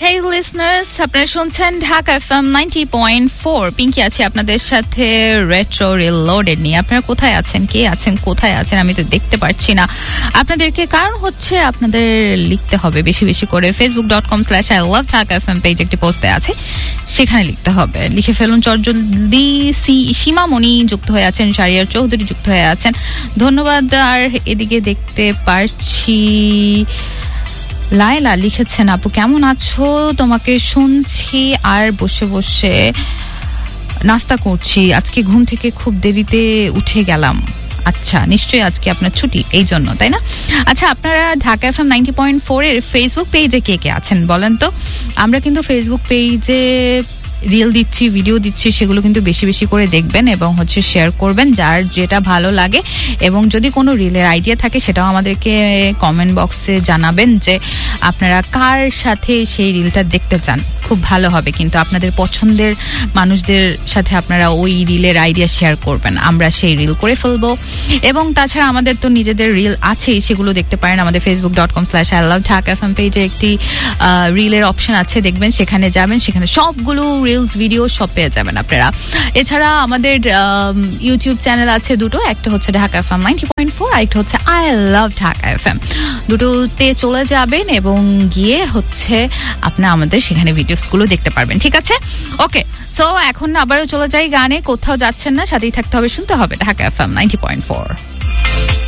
Hey listeners, আপনারা শুনছেন Dhaka FM 90.4 Pinki আছে আপনাদের সাথে রেট্রো রিলোডেড নিয়ে। আপনারা কোথায় আছেন, কে আছেন, কোথায় আছেন আমি তো দেখতে পাচ্ছি না আপনাদেরকে। কারণ হচ্ছে আপনাদের লিখতে হবে বেশি বেশি করে facebook.com/iloveDhakaFM পেজ একটি পোস্টে আছে, সেখানে লিখতে হবে। লিখে ফেলুন চটজলদি। সীমামণি যুক্ত হয়ে আছেন, শারিয়ার চৌধুরী যুক্ত হয়ে আছেন, ধন্যবাদ। আর এদিকে দেখতে পারছি লায়লা লিখেছেন, আপু কেমন আছো, তোমাকে শুনছি আর বসে বসে নাস্তা করছি, আজকে ঘুম থেকে খুব দেরিতে উঠে গেলাম। আচ্ছা, নিশ্চয়ই আজকে আপনার ছুটি, এই জন্য, তাই না? আচ্ছা, আপনারা ঢাকা এফএম 90.4 এর ফেসবুক পেজে কে কে আছেন বলেন তো। আমরা কিন্তু ফেসবুক পেজে রিল দিচ্ছি, ভিডিও দিচ্ছি, সেগুলো কিন্তু বেশি বেশি করে দেখবেন এবং হচ্ছে শেয়ার করবেন যার যেটা ভালো লাগে। এবং যদি কোনো রিলের আইডিয়া থাকে সেটাও আমাদেরকে কমেন্ট বক্সে জানাবেন যে আপনারা কার সাথে সেই রিলটা দেখতে চান। খুব ভালো হবে কিন্তু আপনাদের পছন্দের মানুষদের সাথে আপনারা ওই রিলের আইডিয়া শেয়ার করবেন, আমরা সেই রিল করে ফেলবো। এবং তাছাড়া আমাদের তো নিজেদের রিল আছেই, সেগুলো দেখতে পারেন আমাদের facebook.com/iloveDhakaFM পেজে একটি রিলের অপশন আছে, দেখবেন, সেখানে যাবেন, সেখানে সবগুলো রিলস ভিডিও সব পেয়ে যাবেন আপনারা। এছাড়া আমাদের ইউটিউব চ্যানেল আছে দুটো, একটা হচ্ছে ঢাকা এফএম 90.4 আর একটা হচ্ছে আই লাভ ঢাকা এফএম। দুটোতে চলে যাবেন এবং গিয়ে হচ্ছে আপনারা আমাদের সেখানে ভিডিওসগুলো দেখতে পারবেন, ঠিক আছে? ওকে, সো এখন আবারও চলে যাই গানে। কোথাও যাচ্ছেন না, সাথেই থাকতে হবে, শুনতে হবে ঢাকা এফএম 90.4।